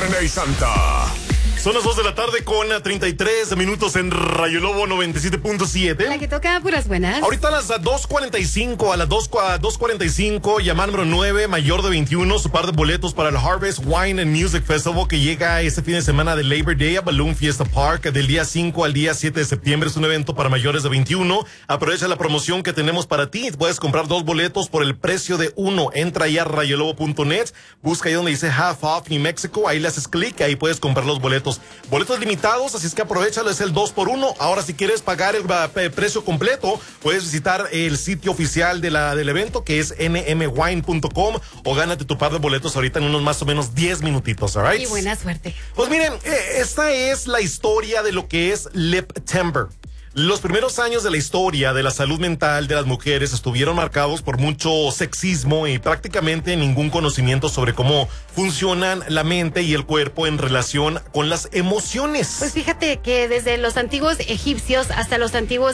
Semana Santa. Son las 2 de la tarde con 33 minutos en Rayo Lobo 97.7. La que toca puras buenas. Ahorita a las 2:45, a las 2:45, llamada número 9, mayor de 21, su par de boletos para el Harvest Wine and Music Festival que llega este fin de semana de Labor Day a Balloon Fiesta Park del día 5 al día 7 de septiembre. Es un evento para mayores de 21. Aprovecha la promoción que tenemos para ti. Puedes comprar 2 boletos por el precio de uno. Entra ahí a rayolobo.net, busca ahí donde dice Half Off New Mexico, ahí le haces clic, ahí puedes comprar los boletos. Boletos limitados, así es que aprovechalo, es el 2x1. Ahora, si quieres pagar el precio completo, puedes visitar el sitio oficial del evento, que es nmwine.com, o gánate tu par de boletos ahorita en unos más o menos 10 minutitos, ¿alright? Y buena suerte. Pues miren, esta es la historia de lo que es Liptember. Los primeros años de la historia de la salud mental de las mujeres estuvieron marcados por mucho sexismo y prácticamente ningún conocimiento sobre cómo funcionan la mente y el cuerpo en relación con las emociones. Pues fíjate que desde los antiguos egipcios hasta los antiguos